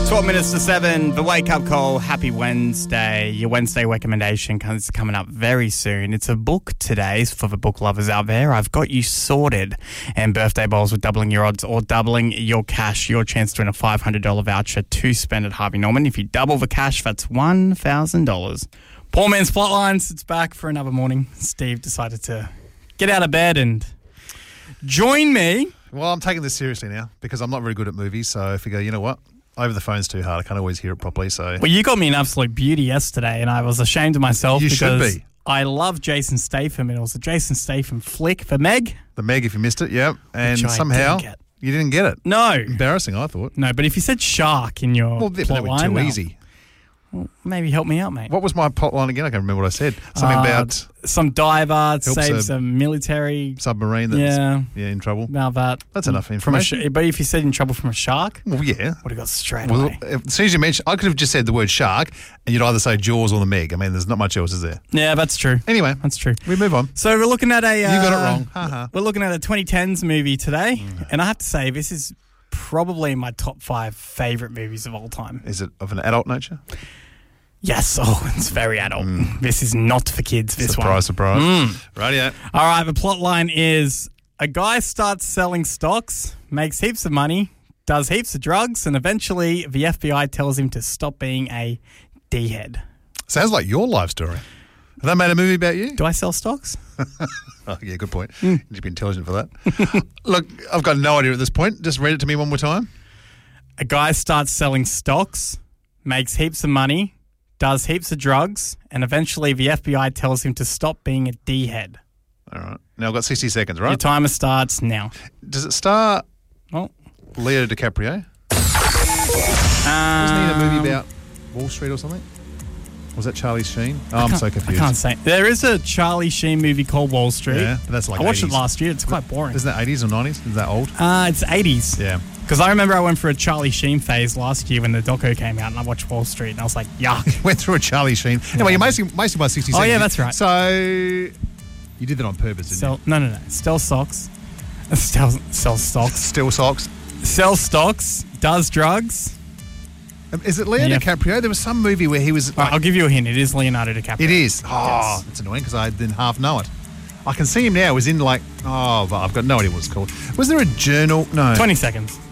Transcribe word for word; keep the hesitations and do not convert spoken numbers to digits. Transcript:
twelve minutes to seven, the Wake Up Call. Happy Wednesday. Your Wednesday recommendation is coming up very soon. It's a book today for the book lovers out there. I've Got You Sorted, and birthday bowls with doubling your odds or doubling your cash. Your chance to win a five hundred dollars voucher to spend at Harvey Norman. If you double the cash, that's one thousand dollars. Poor Man's Plotlines, it's back for another morning. Steve decided to get out of bed and join me. Well, I'm taking this seriously now because I'm not very good at movies, so if you go, you know what? Over the phone's too hard. I can't always hear it properly. So, well, you got me an absolute beauty yesterday, and I was ashamed of myself. You should because be. I love Jason Statham, and it was a Jason Statham flick for Meg. The Meg, if you missed it, yeah. And Which I somehow didn't get. you didn't get it. No. Embarrassing, I thought. No, but if you said shark in your Well, that plot would be line, too well, easy. well, maybe help me out, mate. What was my plot line again? I can't remember what I said. Something Uh, about some diver saves a a military. submarine that's Yeah. yeah, in trouble. About that. That's enough From a information. sh- but if you said in trouble from a shark, Well, yeah. would have got straight Well, away. as soon as you mentioned, I could have just said the word shark, and you'd either say Jaws or the Meg. I mean, there's not much else, is there? Yeah, that's true. Anyway, That's true. we move on. So we're looking at a... Uh, You got it wrong. Ha-ha. We're looking at a twenty tens movie today, and I have to say, this is probably my top five favourite movies of all time. Is it of an adult nature? Yes, oh, it's very adult. This is not for kids, this surprise, one. surprise. Mm. Rightio. All right, the plot line is a guy starts selling stocks, makes heaps of money, does heaps of drugs, and eventually the F B I tells him to stop being a D-head. Sounds like your life story. Have they made a movie about you? Do I sell stocks? Oh, yeah, good point. You'd be intelligent for that. Look, I've got no idea at this point. Just read it to me one more time. A guy starts selling stocks, makes heaps of money, does heaps of drugs, and eventually the F B I tells him to stop being a D-head. All right. Now I've got sixty seconds, Your right? timer starts now. Does it star Oh, Leo DiCaprio? um, Wasn't he in a movie about Wall Street or something? Was that Charlie Sheen? Oh, I'm so I confused. can't say. There is a Charlie Sheen movie called Wall Street. Yeah, but that's like I watched eighties. it last year. It's quite boring. Isn't that eighties or nineties? Is that old? Uh, it's eighties. Yeah. Because I remember I went for a Charlie Sheen phase last year when the doco came out, and I watched Wall Street, and I was like, yuck. Went through a Charlie Sheen. Anyway, you're wasting, wasting my sixty Oh, seconds. yeah, that's right. So you did that on purpose, didn't Sell, no, no, no. Sell stocks. Sell, sell you? stocks. Still socks. Sell stocks. Does drugs. Um, Is it Leo Yeah. DiCaprio? There was some movie where he was All right, like, I'll give you a hint. It is Leonardo DiCaprio. it is. Oh, Yes. that's annoying because I didn't half know it. I can see him now. He was in like, oh, but I've got no idea what it's called. Was there a journal? No. twenty seconds.